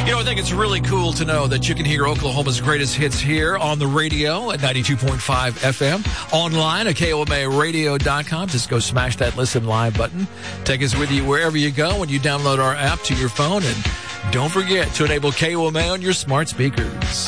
You know, I think it's really cool to know that you can hear Oklahoma's greatest hits here on the radio at 92.5 FM, online at KOMAradio.com. Just go smash that listen live button. Take us with you wherever you go when you download our app to your phone. And don't forget to enable KOMA on your smart speakers.